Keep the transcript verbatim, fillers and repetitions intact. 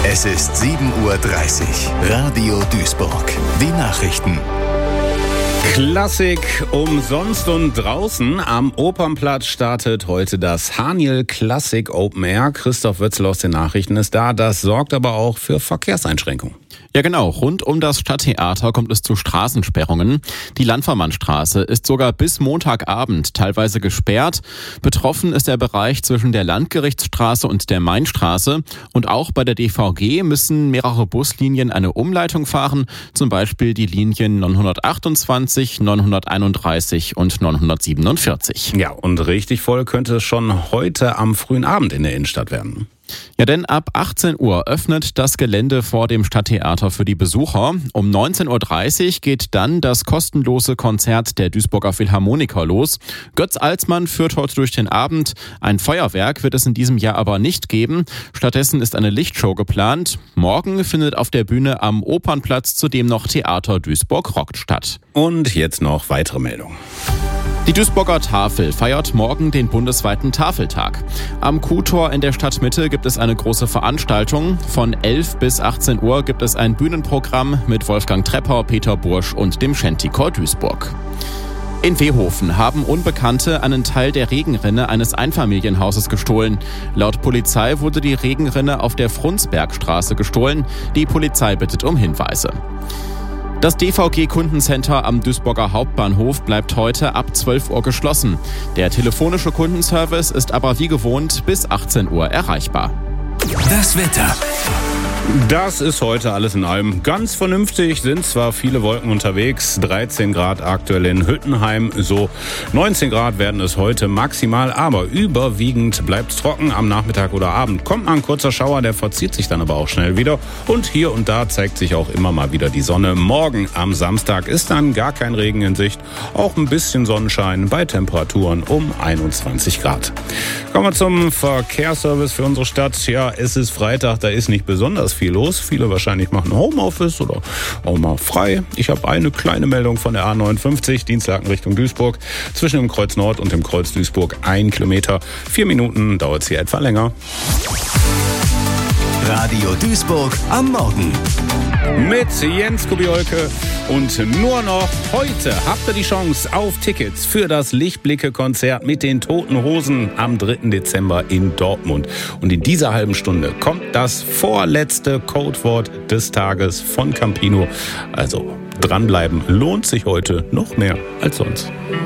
Es ist sieben Uhr dreißig. Radio Duisburg. Die Nachrichten. Klassik umsonst und draußen. Am Opernplatz startet heute das Haniel Klassik Open Air. Christoph Wötzel aus den Nachrichten ist da. Das sorgt aber auch für Verkehrseinschränkungen. Ja genau, rund um das Stadttheater kommt es zu Straßensperrungen. Die Landvermannstraße ist sogar bis Montagabend teilweise gesperrt. Betroffen ist der Bereich zwischen der Landgerichtsstraße und der Mainstraße. Und auch bei der D V G müssen mehrere Buslinien eine Umleitung fahren, zum Beispiel die Linien neunhundertachtundzwanzig, neunhunderteinunddreißig und neunhundertsiebenundvierzig. Ja, und richtig voll könnte es schon heute am frühen Abend in der Innenstadt werden. Ja, denn ab achtzehn Uhr öffnet das Gelände vor dem Stadttheater für die Besucher. Um neunzehn Uhr dreißig geht dann das kostenlose Konzert der Duisburger Philharmoniker los. Götz Alsmann führt heute durch den Abend. Ein Feuerwerk wird es in diesem Jahr aber nicht geben. Stattdessen ist eine Lichtshow geplant. Morgen findet auf der Bühne am Opernplatz zudem noch Theater Duisburg rockt statt. Und jetzt noch weitere Meldungen. Die Duisburger Tafel feiert morgen den bundesweiten Tafeltag. Am Kuhtor in der Stadtmitte gibt es eine große Veranstaltung. Von elf bis achtzehn Uhr gibt es ein Bühnenprogramm mit Wolfgang Trepper, Peter Bursch und dem Shantychor Duisburg. In Wehofen haben Unbekannte einen Teil der Regenrinne eines Einfamilienhauses gestohlen. Laut Polizei wurde die Regenrinne auf der Frundsbergstraße gestohlen. Die Polizei bittet um Hinweise. Das D V G-Kundencenter am Duisburger Hauptbahnhof bleibt heute ab zwölf Uhr geschlossen. Der telefonische Kundenservice ist aber wie gewohnt bis achtzehn Uhr erreichbar. Das Wetter. Das ist heute alles in allem ganz vernünftig, sind zwar viele Wolken unterwegs, dreizehn Grad aktuell in Hüttenheim, so neunzehn Grad werden es heute maximal, aber überwiegend bleibt es trocken. Am Nachmittag oder Abend kommt mal ein kurzer Schauer, der verzieht sich dann aber auch schnell wieder und hier und da zeigt sich auch immer mal wieder die Sonne. Morgen am Samstag ist dann gar kein Regen in Sicht, auch ein bisschen Sonnenschein bei Temperaturen um einundzwanzig Grad. Kommen wir zum Verkehrsservice für unsere Stadt. Ja, es ist Freitag, da ist nicht besonders viel los. Viele wahrscheinlich machen Homeoffice oder auch mal frei. Ich habe eine kleine Meldung von der A neunundfünfzig, Dienstlaken Richtung Duisburg. Zwischen dem Kreuz Nord und dem Kreuz Duisburg ein Kilometer. Vier Minuten dauert es hier etwa länger. Radio Duisburg am Morgen. Mit Jens Kubiolke und nur noch heute habt ihr die Chance auf Tickets für das Lichtblicke-Konzert mit den Toten Hosen am dritten Dezember in Dortmund. Und in dieser halben Stunde kommt das vorletzte Codewort des Tages von Campino. Also dranbleiben lohnt sich heute noch mehr als sonst.